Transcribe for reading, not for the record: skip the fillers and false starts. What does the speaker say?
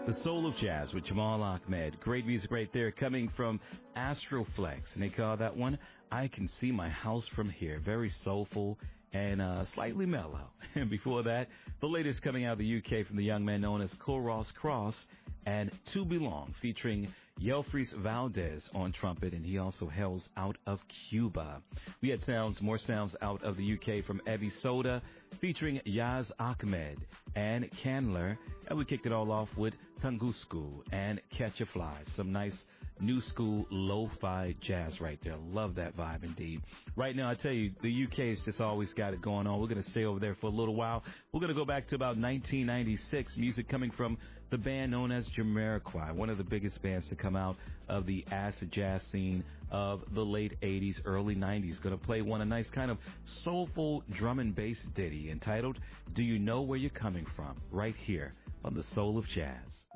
The Soul of Jazz with Jamal Ahmed. Great music right there coming from Astroflex. And they call that one, I Can See My House From Here. Very soulful and slightly mellow. And before that, the latest coming out of the UK from the young man known as Koros Cross and To Belong, featuring Yelfries Valdez on trumpet, and he also hails out of Cuba. We had more sounds out of the UK from Evie Soda, featuring Yaz Ahmed and Candler, and we kicked it all off with Tungusku and Catch a Fly. Some nice new school lo-fi jazz right there. Love that vibe indeed. Right now, I tell you, the UK has just always got it going on. We're going to stay over there for a little while. We're going to go back to about 1996, music coming from the band known as Jamiroquai, one of the biggest bands to come out of the acid jazz scene of the late 80s, early 90s. Going to play a nice kind of soulful drum and bass ditty entitled Do You Know Where You're Coming From? Right here on The Soul of Jazz.